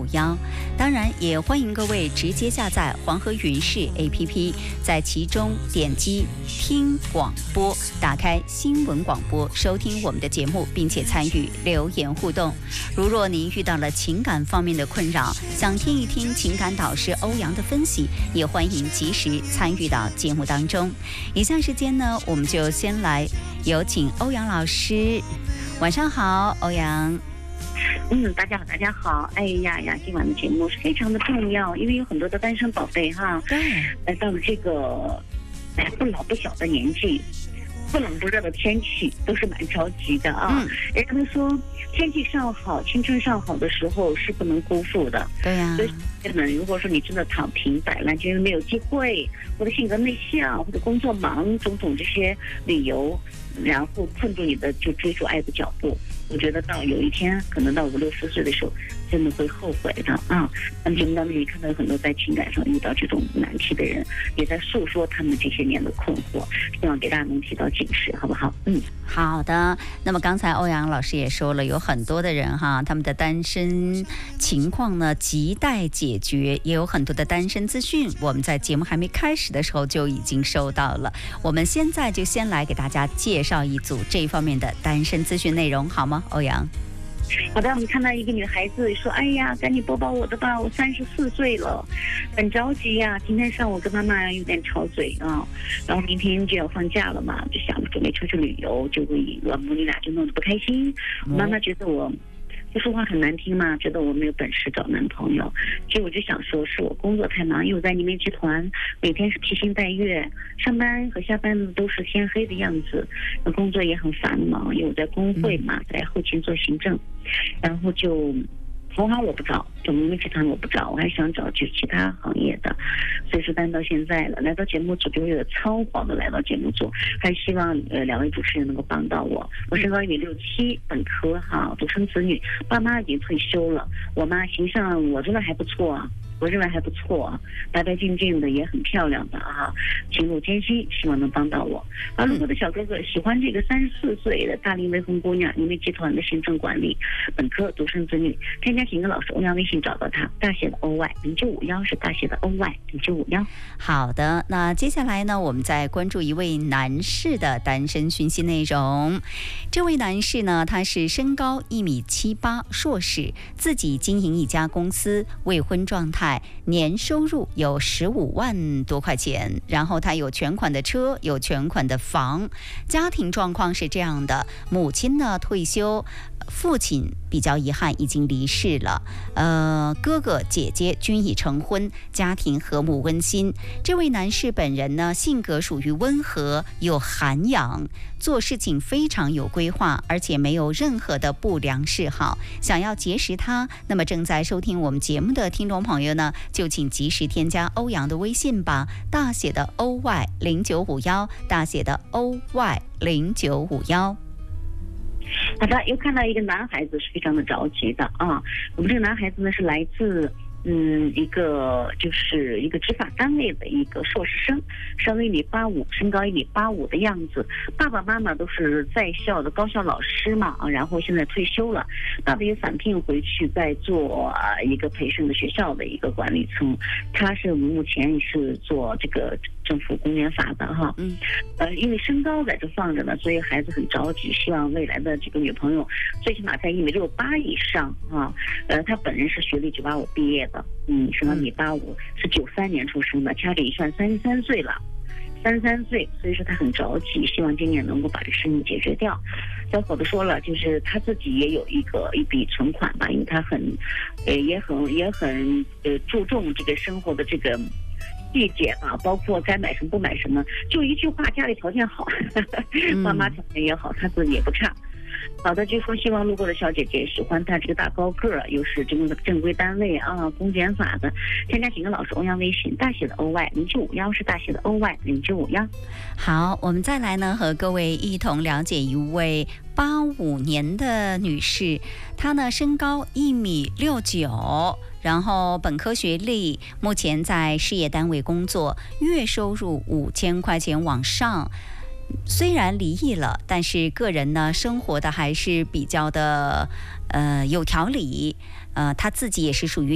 0951。当然，也欢迎各位直接下载黄河云视 APP， 在其中点击听广播，打开新闻广播，收听我们的节目，并且参与留言互动。如若您遇到了情感方面的困扰，想听一听情感导师欧阳的分析，也欢迎及时参与到节目当中。以下时间呢，我们就先来有请欧阳老师。晚上好，欧阳。 大家好，大家好。哎呀，今晚的节目是非常的重要，因为有很多的单身宝贝哈， 对， 到了这个不老不小的年纪，不冷不热的天气，都是蛮着急的啊。人们说天气尚好，青春尚好的时候是不能辜负的。 对呀。 所以如果说你真的躺平摆烂，觉得没有机会，或者性格内向，或者工作忙，种种这些理由，然后困住你的就追逐爱的脚步，我觉得到有一天，可能到50、60岁的时候，真的会后悔的啊。那么节目当中也看到有很多在情感上遇到这种难题的人，也在诉说他们这些年的困惑，希望给大家能提到警示，好不好？ 好的。那么刚才欧阳老师也说了，有很多的人哈，他们的单身情况呢亟待解决，也有很多的单身资讯，我们在节目还没开始的时候就已经收到了。我们现在就先来给大家介绍一组这一方面的单身资讯内容，好吗？欧阳。 好的，我们看到一个女孩子说：“哎呀，赶紧播报我的吧，我34岁了，很着急呀。今天上午跟妈妈有点吵嘴啊，然后明天就要放假了嘛，就想着准备出去旅游，结果我母女俩就弄得不开心。妈妈觉得我就说话很难听嘛，觉得我没有本事找男朋友。其实我就想说，是我工作太忙，因为我在泥煤集团，每天是披星戴月，上班和下班都是天黑的样子，工作也很繁忙，因为我在工会嘛，在后勤做行政，然后就同行我不找，就泥煤集团我不找，我还想找就是其他行业的，所以说单到现在了，来到节目组就有点仓皇的来到节目组，还希望两位主持人能够帮到我。我身高1.67米，本科哈，独生子女，爸妈已经退休了，我妈形象我觉得还不错啊。我认为还不错，白白净净的，也很漂亮的啊，情路艰辛，希望能帮到我。而如果的小哥哥喜欢这个34岁的大龄未婚姑娘，因为集团的行政管理，本科独生子女，添加情歌老师欧阳微信找到他，大写的 OY0951是大写的 OY0951。 好的，那接下来呢，我们再关注一位男士的单身讯息内容。这位男士呢，他是身高1.78米，硕士，自己经营一家公司，未婚状态。年收入有15万多块钱，然后他有全款的车，有全款的房。家庭状况是这样的，母亲呢退休，父亲比较遗憾已经离世了，哥哥姐姐均已成婚，家庭和睦温馨。这位男士本人呢，性格属于温和有涵养，做事情非常有规划，而且没有任何的不良嗜好。想要结识他，那么正在收听我们节目的听众朋友呢，就请及时添加欧阳的微信吧，大写的 OY0951，大写的 OY0951。 好的，又看到一个男孩子是非常的着急的啊。我们这个男孩子呢是来自一个就是一个执法单位的一个硕士生，稍微1.85米，身高1.85米的样子。爸爸妈妈都是在校的高校老师嘛，然后现在退休了，爸爸也返聘回去在做一个培训的学校的一个管理层。他是目前是做这个政府公检法的哈。因为身高在这放着呢，所以孩子很着急，希望未来的这个女朋友最起码在1.68米以上啊。他本人是学历985毕业的。身高1.85米，是93年出生的，掐指一算33岁了，33岁，所以说他很着急，希望今年能够把这个事情解决掉。小伙子说了，就是他自己也有一笔存款吧，因为他也很注重这个生活的这个细节啊，包括该买什么不买什么，就一句话，家里条件好，爸妈条件也好，他自己也不差。好的，就说希望路过的小姐姐喜欢他这个大高个儿，又是正规单位啊，公检法的。添加几个老师欧阳微信，大写的 OY0951是大写的 OY0951。 好，我们再来呢，和各位一同了解一位85年的女士，她呢身高1.69米。然后本科学历，目前在事业单位工作，月收入5000块钱往上。虽然离异了，但是个人呢生活的还是比较的有条理。他自己也是属于